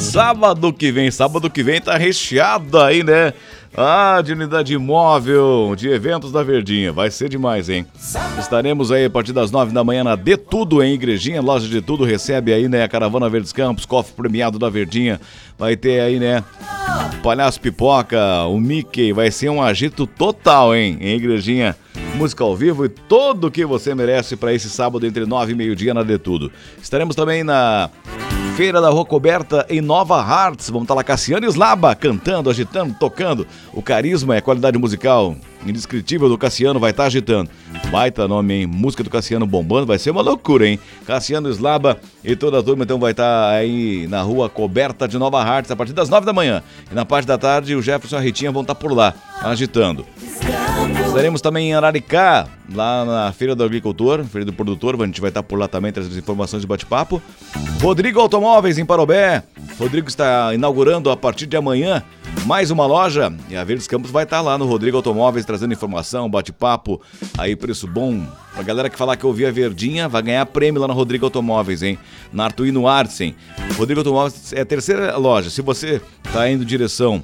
sábado que vem tá recheado aí, né? De unidade móvel, de eventos da Verdinha. Vai ser demais, hein? Estaremos aí a partir das 9 da manhã na De Tudo, em Igrejinha. Loja de Tudo recebe aí, né? A Caravana Verdes Campos, cofre premiado da Verdinha. Vai ter aí, né? Palhaço Pipoca, o Mickey. Vai ser um agito total, hein? Em Igrejinha. Música ao vivo e tudo o que você merece para esse sábado entre 9 e meio-dia na De Tudo. Estaremos também na Feira da Rua Coberta em Nova Hartz. Vamos estar lá Cassiano Slaba cantando, agitando, tocando. O carisma e a qualidade musical indescritível do Cassiano vai estar agitando. Baita nome, hein? Música do Cassiano bombando, vai ser uma loucura, hein? Cassiano Slaba e toda a turma então vai estar aí na Rua Coberta de Nova Hartz a partir das 9 da manhã. E na parte da tarde o Jefferson e a Ritinha vão estar por lá, agitando. Estaremos também em Araricá, lá na Feira do Agricultor, Feira do Produtor, a gente vai estar por lá também trazendo informações de bate-papo. Rodrigo Automóveis em Parobé. Rodrigo está inaugurando a partir de amanhã mais uma loja e a Verdes Campos vai estar lá no Rodrigo Automóveis trazendo informação, bate-papo, aí preço bom. A galera que falar que ouviu a Verdinha vai ganhar prêmio lá no Rodrigo Automóveis, hein? Na Artuino Artsen. Rodrigo Automóveis é a terceira loja. Se você está indo em direção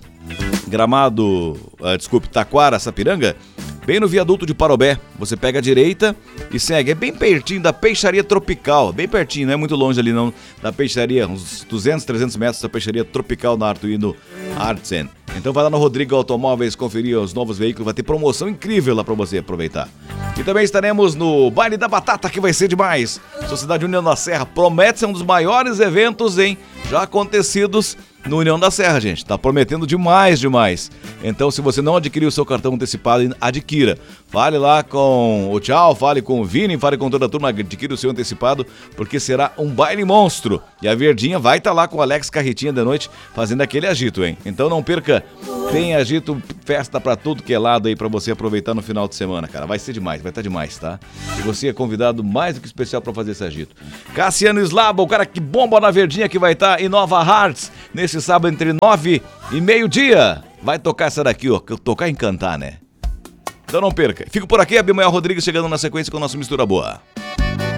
Taquara, Sapiranga, bem no viaduto de Parobé, você pega a direita e segue, é bem pertinho da Peixaria Tropical, bem pertinho, não é muito longe ali não, da peixaria, uns 200, 300 metros da Peixaria Tropical na Artuino Artsen. Então vai lá no Rodrigo Automóveis conferir os novos veículos, vai ter promoção incrível lá pra você aproveitar. E também estaremos no Baile da Batata, que vai ser demais. Sociedade União da Serra promete ser um dos maiores eventos, hein, já acontecidos no União da Serra, gente. Tá prometendo demais. Então, se você não adquiriu o seu cartão antecipado, adquira. Fale lá com o Tchau, fale com o Vini, fale com toda a turma, adquira o seu antecipado, porque será um baile monstro. E a Verdinha vai estar lá com o Alex Carretinha de noite, fazendo aquele agito, hein? Então não perca, tem agito, festa pra tudo que é lado aí pra você aproveitar no final de semana, cara. Vai ser demais, vai estar demais, tá? E você é convidado mais do que especial pra fazer esse agito. Cassiano Slaba, o cara que bomba na Verdinha, que vai estar em Nova Hartz, nesse sábado entre 9 e meio-dia. Vai tocar essa daqui, ó. Tocar e cantar, né? Então não perca. Fico por aqui, Abimael Rodrigues chegando na sequência com o nosso Mistura Boa.